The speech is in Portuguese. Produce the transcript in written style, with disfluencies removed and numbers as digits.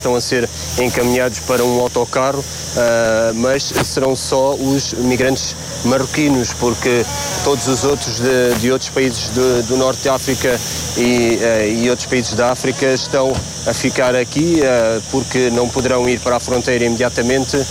estão a ser encaminhados para um autocarro, mas serão só os migrantes marroquinos, porque todos os outros de outros países do norte de África e outros países da África estão a ficar aqui porque não poderão ir para a fronteira imediatamente